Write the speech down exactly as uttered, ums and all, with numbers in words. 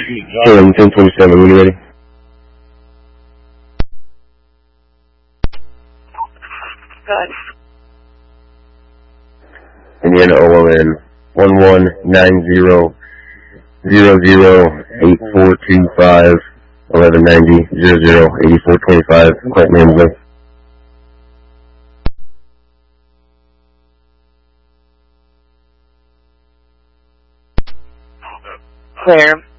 Salem ten twenty-seven, when you ready? Good. Indiana O L N one one nine zero zero zero eight four two five eleven ninety zero zero eighty four twenty five. Client name is Clear.